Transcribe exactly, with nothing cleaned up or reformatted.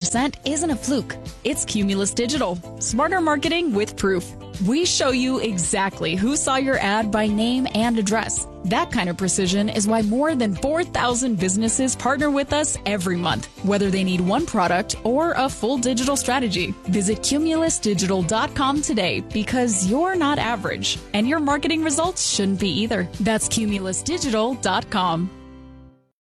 percent isn't a fluke. It's Cumulus Digital. Smarter marketing with proof. We show you exactly who saw your ad by name and address. That kind of precision is why more than four thousand businesses partner with us every month, whether they need one product or a full digital strategy. Visit cumulus digital dot com today because you're not average, and your marketing results shouldn't be either. That's cumulus digital dot com.